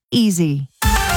Easy.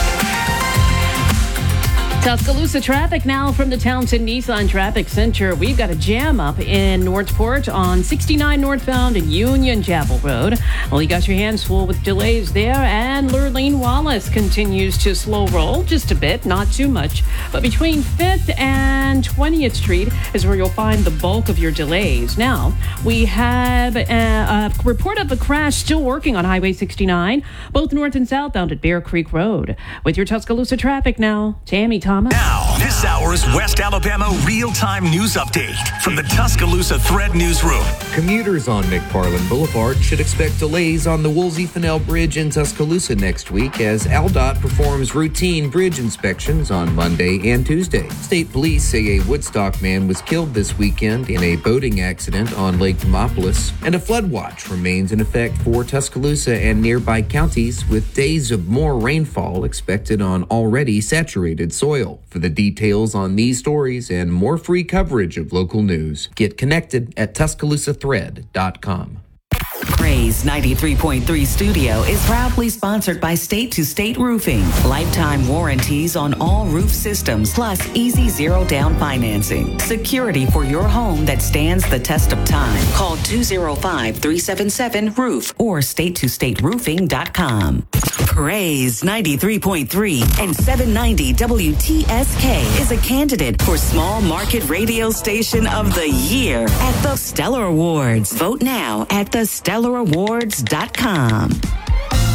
Tuscaloosa traffic now from the Townsend Nissan Traffic Center. We've got a jam up in Northport on 69 northbound and Union Chapel Road. Well, you got your hands full with delays there, and Lurleen Wallace continues to slow roll just a bit, not too much. But between 5th and 20th Street is where you'll find the bulk of your delays. Now, we have a report of a crash still working on Highway 69, both north and southbound at Bear Creek Road. With your Tuscaloosa traffic now, Tammy Thomas. Now, this hour's West Alabama real-time news update from the Tuscaloosa Thread Newsroom. Commuters on McFarland Boulevard should expect delays on the Woolsey-Fennell Bridge in Tuscaloosa next week as AlDOT performs routine bridge inspections on Monday and Tuesday. State police say a Woodstock man was killed this weekend in a boating accident on Lake Demopolis, and a flood watch remains in effect for Tuscaloosa and nearby counties, with days of more rainfall expected on already saturated soil. For the details on these stories and more free coverage of local news, get connected at TuscaloosaThread.com. Praise 93.3 Studio is proudly sponsored by State to State Roofing. Lifetime warranties on all roof systems, plus easy zero down financing. Security for your home that stands the test of time. Call 205-377-ROOF or StateToStateRoofing.com. Praise 93.3 and 790 WTSK is a candidate for Small Market Radio Station of the Year at the Stellar Awards. Vote now at thestellarawards.com.